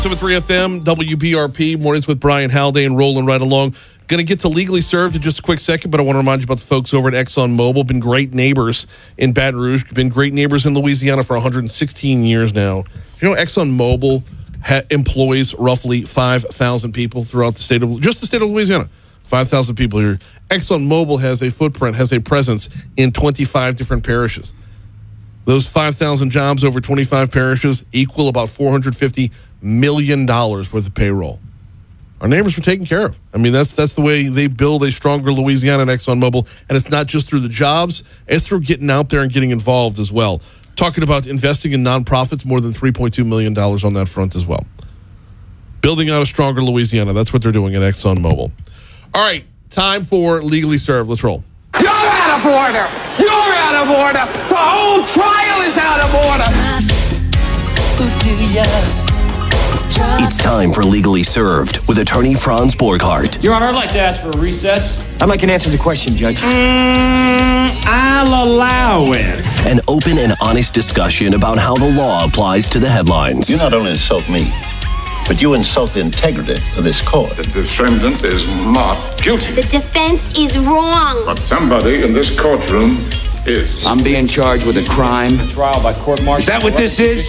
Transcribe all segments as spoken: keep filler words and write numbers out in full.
seven three F M, W B R P, Mornings with Brian Haldane, rolling right along. Going to get to Legally Served in just a quick second, but I want to remind you about the folks over at ExxonMobil. Been great neighbors in Baton Rouge. Been great neighbors in Louisiana for one hundred sixteen years now. You know, ExxonMobil ha- employs roughly five thousand people throughout the state of, just the state of Louisiana. five thousand people here. ExxonMobil has a footprint, has a presence in twenty-five different parishes. Those five thousand jobs over twenty-five parishes equal about four hundred fifty million dollars worth of payroll. Our neighbors were taken care of. I mean, that's that's the way they build a stronger Louisiana at ExxonMobil. And it's not just through the jobs, it's through getting out there and getting involved as well. Talking about investing in nonprofits, more than three point two million dollars on that front as well. Building out a stronger Louisiana. That's what they're doing at ExxonMobil. All right, time for Legally Served. Let's roll. You're out of order. You're out of order. The whole trial is out of order. Who do ya? It's time for Legally Served with attorney Franz Borghardt. Your Honor, I'd like to ask for a recess. I'd like an answer to the question, Judge. Mm, I'll allow it. An open and honest discussion about how the law applies to the headlines. You not only insult me, but you insult the integrity of this court. The defendant is not guilty. The defense is wrong. But somebody in this courtroom is. I'm being charged with a crime. Trial by court martial. Is that what this is?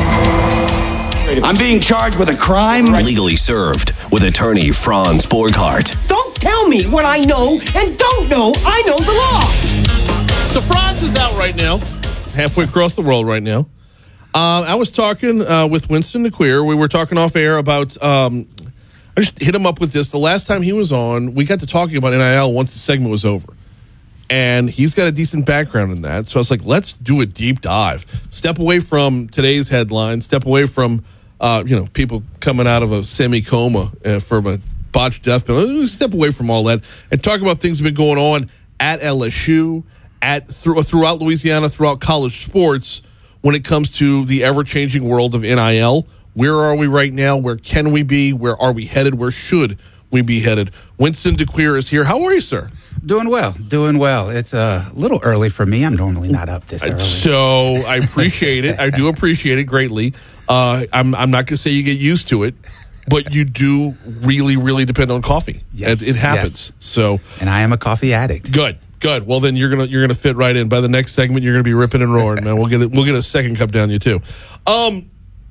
I'm being charged with a crime? Legally Served with attorney Franz Borghardt. Don't tell me what I know and don't know I know the law. So Franz is out right now, halfway across the world right now. Uh, I was talking uh, with Winston the Queer. We were talking off air about, um, I just hit him up with this. The last time he was on, we got to talking about N I L once the segment was over. And he's got a decent background in that. So I was like, let's do a deep dive. Step away from today's headlines. Step away from, uh, you know, people coming out of a semi-coma uh, from a botched death penalty. Step away from all that and talk about things that have been going on at L S U, at th- throughout Louisiana, throughout college sports, when it comes to the ever-changing world of N I L. Where are we right now? Where can we be? Where are we headed? Where should we be headed? Winston DeQueer is here. How are you, sir? Doing well, doing well. It's a little early for me. I'm normally not up this early. So I appreciate it. I do appreciate it greatly. Uh, I'm, I'm not going to say you get used to it, but you do really, really depend on coffee. Yes, it, it happens. Yes. So, and I am a coffee addict. Good. Good. Well, then you're gonna you're gonna fit right in. By the next segment, you're gonna be ripping and roaring, man. We'll get it. We'll get a second cup down you too. Um,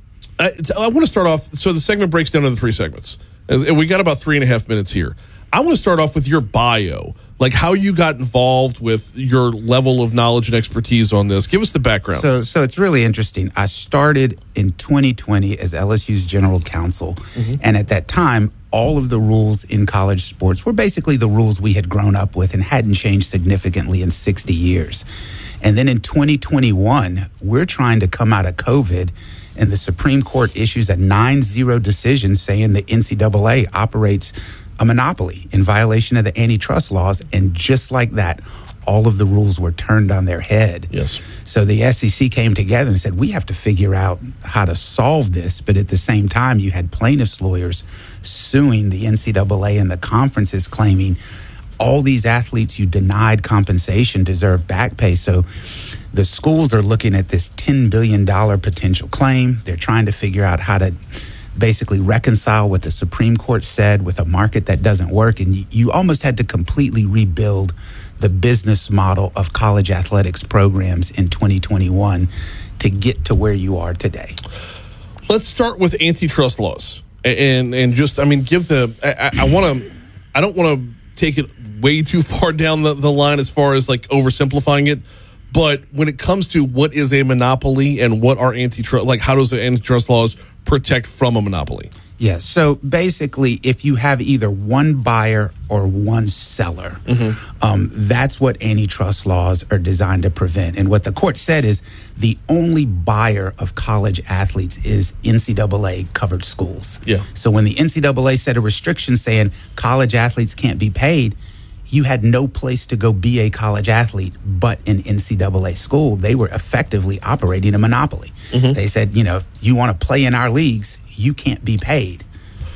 I, I want to start off. So the segment breaks down into three segments, and we got about three and a half minutes here. I want to start off with your bio, like how you got involved with your level of knowledge and expertise on this. Give us the background. So, so it's really interesting. I started in twenty twenty as L S U's general counsel, mm-hmm. and at that time, all of the rules in college sports were basically the rules we had grown up with and hadn't changed significantly in sixty years. And then in twenty twenty-one, we're trying to come out of COVID, and the Supreme Court issues a nine zero decision saying the N C double A operates a monopoly in violation of the antitrust laws. And just like that, all of the rules were turned on their head. Yes. So the S E C came together and said, we have to figure out how to solve this. But at the same time, you had plaintiffs' lawyers suing the N C double A and the conferences claiming all these athletes you denied compensation deserve back pay. So the schools are looking at this ten billion dollars potential claim. They're trying to figure out how to basically reconcile what the Supreme Court said with a market that doesn't work. And you, you almost had to completely rebuild the business model of college athletics programs in twenty twenty-one to get to where you are today. Let's start with antitrust laws. And and just, I mean, give the, I, I want to, I don't want to take it way too far down the, the line as far as like oversimplifying it. But when it comes to what is a monopoly and what are antitrust, like how does the antitrust laws protect from a monopoly? Yes. So basically, if you have either one buyer or one seller, mm-hmm. um, that's what antitrust laws are designed to prevent. And what the court said is the only buyer of college athletes is N C double A covered schools. Yeah. So when the N C double A set a restriction saying college athletes can't be paid, you had no place to go be a college athlete but an N C double A school. They were effectively operating a monopoly. Mm-hmm. They said, you know, if you want to play in our leagues, you can't be paid.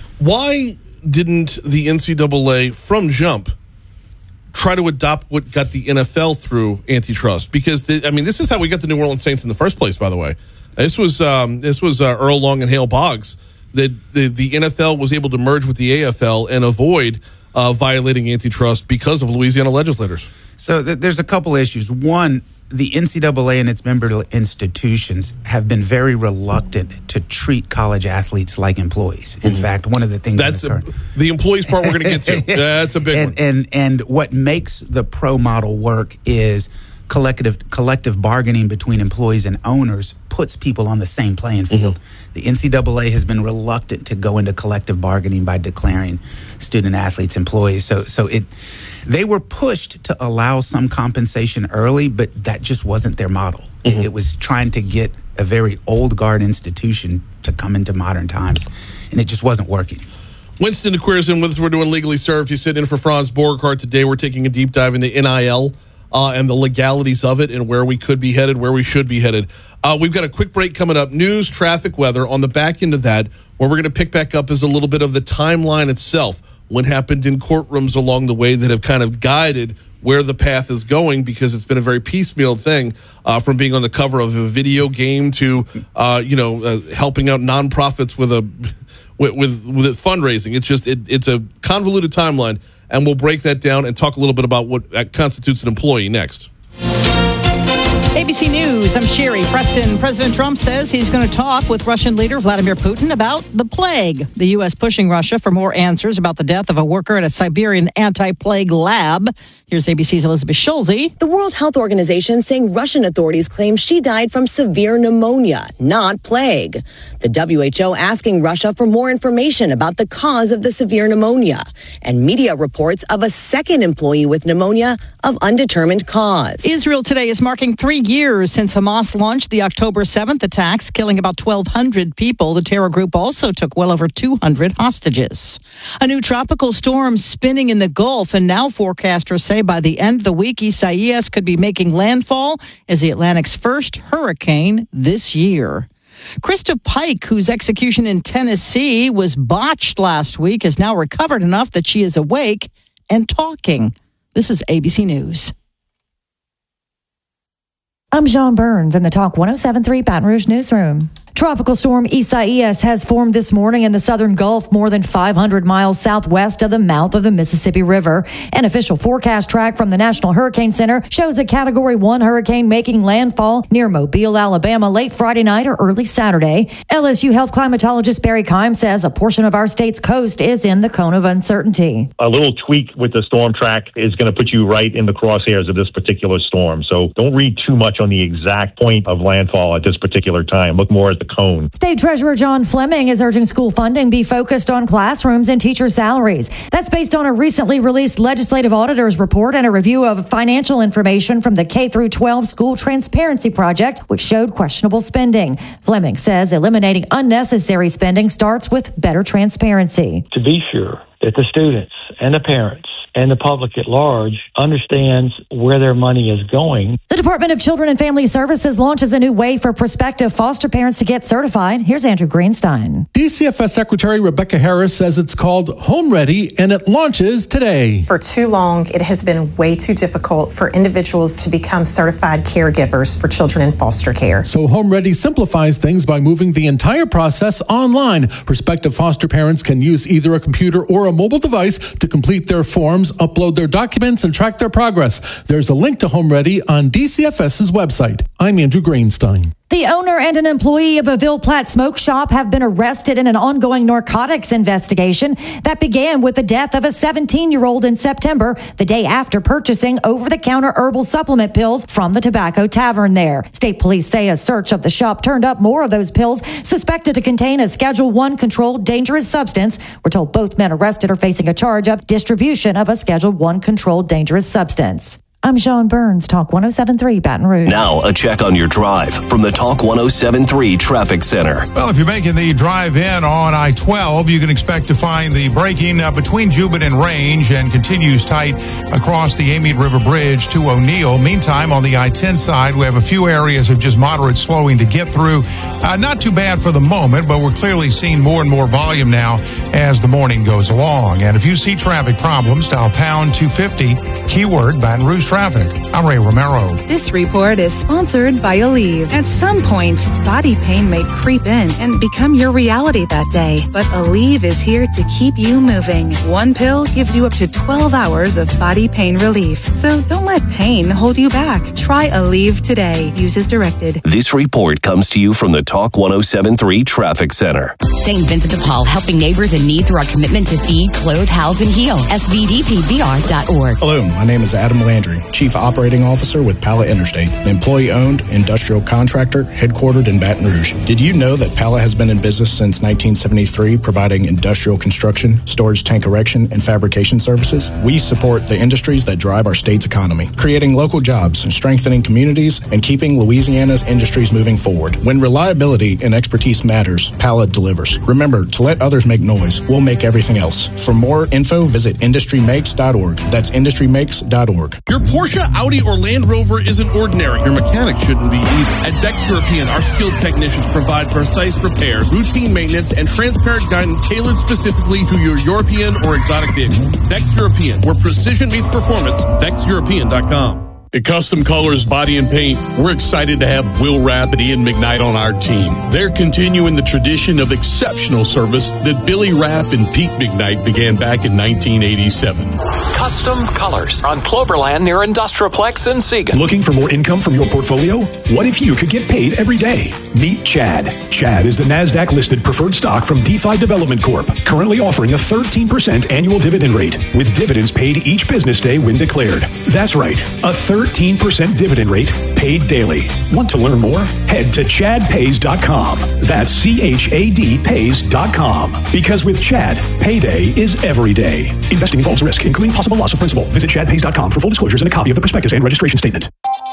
Why didn't the N C double A from jump try to adopt what got the N F L through antitrust? Because, the, I mean, this is how we got the New Orleans Saints in the first place, by the way. This was um, this was uh, Earl Long and Hale Boggs that the, the N F L was able to merge with the A F L and avoid uh, violating antitrust because of Louisiana legislators. So th- there's a couple issues. One, the N C double A and its member institutions have been very reluctant to treat college athletes like employees. In mm-hmm. fact, one of the things that's that a, the employees part we're going to get to. That's a big and, one. And and what makes the pro model work is collective collective bargaining between employees and owners puts people on the same playing field. Mm-hmm. The N C double A has been reluctant to go into collective bargaining by declaring student athletes employees. So so it they were pushed to allow some compensation early, but that just wasn't their model. Mm-hmm. It, it was trying to get a very old guard institution to come into modern times, and it just wasn't working. Winston DeQueer's in with us. We're doing Legally Served. You sit in for Franz Borghardt today. We're taking a deep dive into N I L uh, and the legalities of it and where we could be headed, where we should be headed. Uh, we've got a quick break coming up. News, traffic, weather. On the back end of that, where we're going to pick back up is a little bit of the timeline itself. What happened in courtrooms along the way that have kind of guided where the path is going, because it's been a very piecemeal thing, uh, from being on the cover of a video game to, uh, you know, uh, helping out nonprofits with a with, with, with fundraising. It's just it, it's a convoluted timeline, and we'll break that down and talk a little bit about what constitutes an employee next. A B C News, I'm Sherry Preston. President Trump says he's going to talk with Russian leader Vladimir Putin about the plague. The U S pushing Russia for more answers about the death of a worker at a Siberian anti-plague lab. Here's A B C's Elizabeth Schulze. The World Health Organization saying Russian authorities claim she died from severe pneumonia, not plague. The W H O asking Russia for more information about the cause of the severe pneumonia. And media reports of a second employee with pneumonia of undetermined cause. Israel today is marking three years since Hamas launched the October seventh attacks, killing about twelve hundred people. The terror group also took well over two hundred hostages. A new tropical storm spinning in the Gulf, and now forecasters say by the end of the week, Isaias could be making landfall as the Atlantic's first hurricane this year. Krista Pike, whose execution in Tennessee was botched last week, has now recovered enough that she is awake and talking. This is A B C News. I'm Sean Burns in the Talk one oh seven point three Baton Rouge newsroom. Tropical storm Isaias has formed this morning in the southern Gulf, more than five hundred miles southwest of the mouth of the Mississippi River. An official forecast track from the National Hurricane Center shows a Category one hurricane making landfall near Mobile, Alabama, late Friday night or early Saturday. L S U health climatologist Barry Keim says a portion of our state's coast is in the cone of uncertainty. A little tweak with the storm track is going to put you right in the crosshairs of this particular storm. So don't read too much on the exact point of landfall at this particular time. Look more at the cone. State Treasurer John Fleming is urging school funding be focused on classrooms and teacher salaries. That's based on a recently released legislative auditor's report and a review of financial information from the K through twelve School Transparency Project, which showed questionable spending. Fleming says eliminating unnecessary spending starts with better transparency. To be sure that the students and the parents and the public at large understands where their money is going. The Department of Children and Family Services launches a new way for prospective foster parents to get certified. Here's Andrew Greenstein. D C F S Secretary Rebecca Harris says it's called Home Ready, and it launches today. For too long, it has been way too difficult for individuals to become certified caregivers for children in foster care. So Home Ready simplifies things by moving the entire process online. Prospective foster parents can use either a computer or a mobile device to complete their forms, upload their documents, and track their progress. There's a link to Home Ready on DCFS's website. I'm Andrew Greenstein. The owner and an employee of a Ville Platte smoke shop have been arrested in an ongoing narcotics investigation that began with the death of a seventeen-year-old in September, the day after purchasing over-the-counter herbal supplement pills from the Tobacco Tavern there. State police say a search of the shop turned up more of those pills suspected to contain a Schedule one controlled dangerous substance. We're told both men arrested are facing a charge of distribution of a Schedule one controlled dangerous substance. I'm Sean Burns, Talk one oh seven point three Baton Rouge. Now, a check on your drive from the Talk one oh seven point three Traffic Center. Well, if you're making the drive in on I twelve, you can expect to find the braking uh, between Jubin and Range and continues tight across the Amite River Bridge to O'Neill. Meantime, on the I ten side, we have a few areas of just moderate slowing to get through. Uh, not too bad for the moment, but we're clearly seeing more and more volume now as the morning goes along. And if you see traffic problems, dial pound two fifty, keyword Baton Rouge traffic. I'm Ray Romero. This report is sponsored by Aleve. At some point, body pain may creep in and become your reality that day. But Aleve is here to keep you moving. One pill gives you up to twelve hours of body pain relief. So don't let pain hold you back. Try Aleve today. Use as directed. This report comes to you from the Talk one oh seven point three Traffic Center. Saint Vincent de Paul, helping neighbors in need through our commitment to feed, clothe, house, and heal. S V D P V R dot org. Hello, my name is Adam Landry, Chief Operating Officer with Pala Interstate, an employee-owned industrial contractor headquartered in Baton Rouge. Did you know that Pala has been in business since nineteen seventy-three, providing industrial construction, storage tank erection, and fabrication services? We support the industries that drive our state's economy, creating local jobs, strengthening communities, and keeping Louisiana's industries moving forward. When reliability and expertise matters, Pala delivers. Remember, to let others make noise, we'll make everything else. For more info, visit industry makes dot org. That's industry makes dot org. Your Porsche, Audi, or Land Rover isn't ordinary. Your mechanic shouldn't be either. At Vex European, our skilled technicians provide precise repairs, routine maintenance, and transparent guidance tailored specifically to your European or exotic vehicle. Vex European, where precision meets performance. vex european dot com. At Custom Colors Body and Paint, we're excited to have Will Rapp and Ian McKnight on our team. They're continuing the tradition of exceptional service that Billy Rapp and Pete McKnight began back in nineteen eighty-seven. Custom Colors on Cloverland near Industrialplex in Seagan. Looking for more income from your portfolio? What if you could get paid every day? Meet Chad. Chad is the NASDAQ-listed preferred stock from DeFi Development Corp, currently offering a thirteen percent annual dividend rate, with dividends paid each business day when declared. That's right, a thirteen percent dividend rate paid daily. Want to learn more? Head to chad pays dot com. That's C H A D pays dot com. Because with Chad, payday is every day. Investing involves risk, including possible loss of principal. Visit chad pays dot com for full disclosures and a copy of the prospectus and registration statement.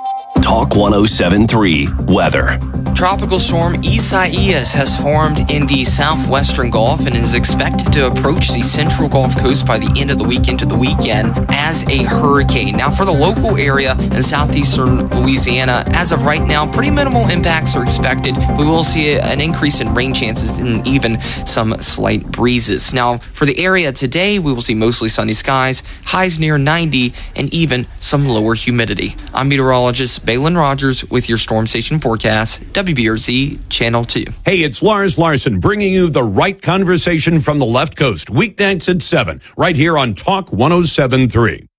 Talk one oh seven point three Weather. Tropical storm Isaias has formed in the southwestern Gulf and is expected to approach the central Gulf Coast by the end of the week into the weekend as a hurricane. Now, for the local area in southeastern Louisiana, as of right now, pretty minimal impacts are expected. We will see an increase in rain chances and even some slight breezes. Now, for the area today, we will see mostly sunny skies, highs near ninety, and even some lower humidity. I'm meteorologist Balin Rogers with your Storm Station forecast, W B R Z Channel two. Hey, it's Lars Larson bringing you the right conversation from the left coast, weeknights at seven, right here on Talk one oh seven point three.